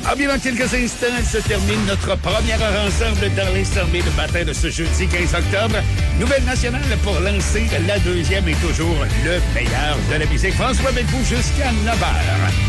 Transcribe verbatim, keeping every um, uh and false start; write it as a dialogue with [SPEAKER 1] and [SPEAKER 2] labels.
[SPEAKER 1] Ah bien, dans quelques instants, se termine notre première heure ensemble dans les sommets le matin de ce jeudi quinze octobre. Nouvelle nationale pour lancer la deuxième et toujours le meilleur de la musique. François avec vous jusqu'à neuf heures.